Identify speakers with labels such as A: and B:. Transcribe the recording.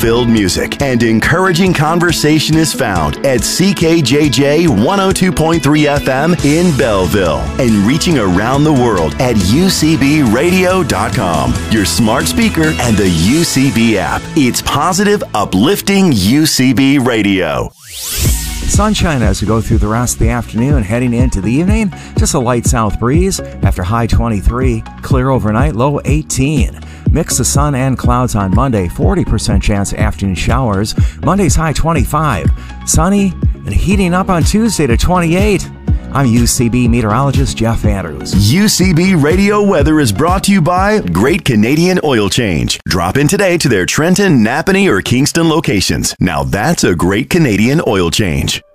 A: soul-filled music and encouraging conversation is found at CKJJ 102.3 FM in Belleville and reaching around the world at UCBradio.com, your smart speaker, and the UCB app. It's positive, uplifting UCB Radio.
B: Sunshine as we go through the rest of the afternoon, heading into the evening. Just a light south breeze after high 23. Clear overnight, low 18. Mix of sun and clouds on Monday. 40% chance of afternoon showers. Monday's high 25. Sunny and heating up on Tuesday to 28. I'm UCB meteorologist Jeff Andrews.
A: UCB Radio Weather is brought to you by Great Canadian Oil Change. Drop in today to their Trenton, Napanee, or Kingston locations. Now that's a Great Canadian Oil Change.